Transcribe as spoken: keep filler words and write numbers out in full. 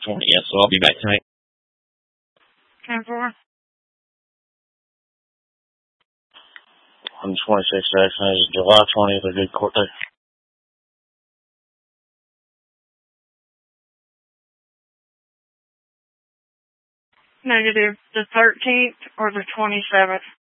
twentieth, so I'll be back tonight. ten four. I'm twenty-six, actually. July twentieth, a good court day. Negative. The thirteenth or the twenty-seventh?